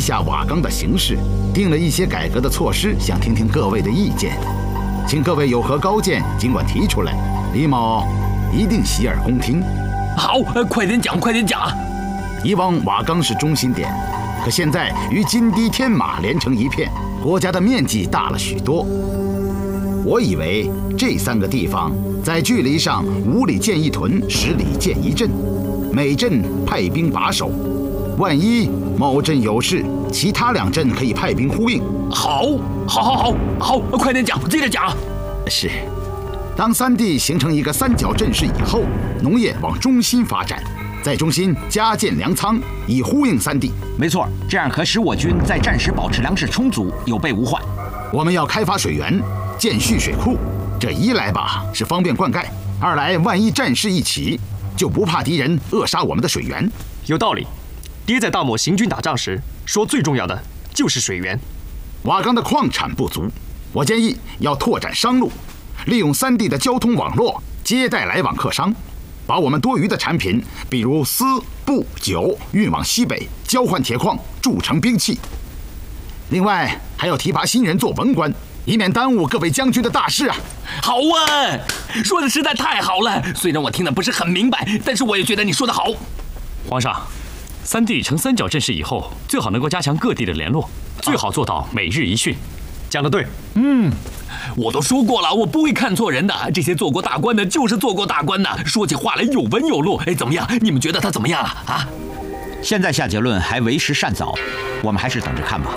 下瓦岗的形势，定了一些改革的措施，想听听各位的意见。请各位有何高见，尽管提出来，李某一定洗耳恭听。 好，快点讲，快点讲。 以往瓦岗是中心点，可现在与金堤、天马连成一片，国家的面积大了许多。我以为这3个地方在距离上5里建一屯，10里建一镇，每镇派兵把守。万一某镇有事，其他2镇可以派兵呼应。好， 快点讲，接着讲。 是，当3地形成一个3角阵势以后，农业往中心发展，在中心加建粮仓，以呼应3地。 没错，这样可使我军在战时保持粮食充足，有备无患。 我们要开发水源，建蓄水库，这一来吧是方便灌溉，二来万一战事一起，就不怕敌人扼杀我们的水源。 有道理。爹在大漠行军打仗时说，最重要的就是水源。 瓦岗的矿产不足，我建议要拓展商路，利用3地的交通网络接待来往客商，把我们多余的产品，比如丝、布、酒，运往西北，交换铁矿，铸成兵器。另外还要提拔新人做文官，以免耽误各位将军的大事啊！ 好啊，说的实在太好了。虽然我听得不是很明白，但是我也觉得你说得好。 皇上，3地成3角阵势以后，最好能够加强各地的联络，最好做到每日一训。讲得对。 我都说过了，我不会看错人的。这些做过大官的，就是做过大官的，说起话来有文有路。哎，怎么样？你们觉得他怎么样啊？ 现在下结论还为时尚早，我们还是等着看吧。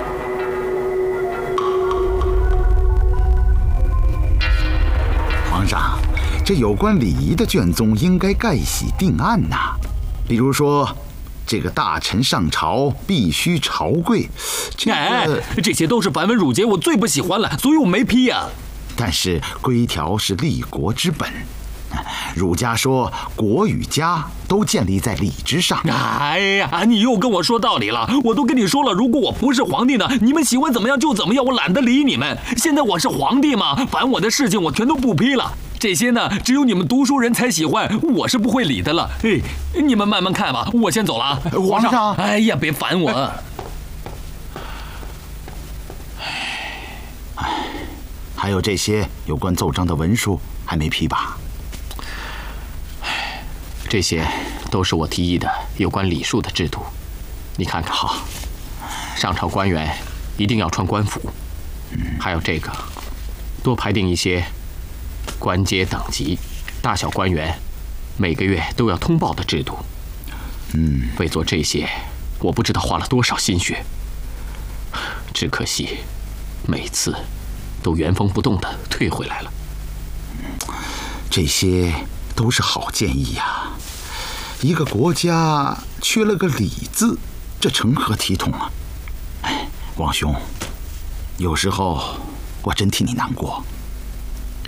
皇上，这有关礼仪的卷宗应该盖喜定案呐。比如说，这个大臣上朝必须朝跪， 这些都是繁文缛节，我最不喜欢了，所以我没批呀。 但是规条是立国之本，儒家说国与家都建立在礼之上。 哎呀，你又跟我说道理了，我都跟你说了，如果我不是皇帝呢，你们喜欢怎么样就怎么样，我懒得理你们。现在我是皇帝嘛，烦我的事情我全都不批了。这些呢，只有你们读书人才喜欢，我是不会理的了。你们慢慢看吧，我先走了啊。 皇上， 哎呀，别烦我。 还有这些有关奏章的文书还没批吧？ 这些都是我提议的有关礼数的制度，你看看。好，上朝官员一定要穿官服，还有这个，多排定一些官阶等级，大小官员每个月都要通报的制度。为做这些，我不知道花了多少心血，只可惜每次都原封不动地退回来了。 这些都是好建议呀。一个国家缺了个礼字，这成何体统啊！王兄，有时候我真替你难过。